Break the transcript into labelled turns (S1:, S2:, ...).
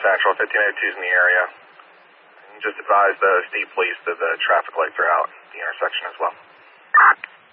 S1: Central, 1502 is in the area. And just advise the state police that the traffic lights are out at the intersection as well.